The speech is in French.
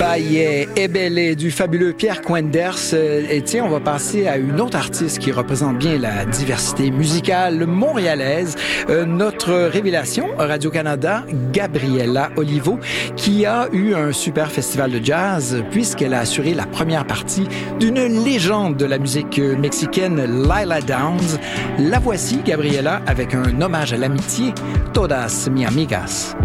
Baillet, Ebele du fabuleux Pierre Quenders. Et tiens, on va passer à une autre artiste qui représente bien la diversité musicale montréalaise. Notre révélation Radio-Canada, Gabriela Olivo, qui a eu un super festival de jazz puisqu'elle a assuré la première partie d'une légende de la musique mexicaine, Lila Downs. La voici, Gabriela, avec un hommage à l'amitié, Todas mi amigas.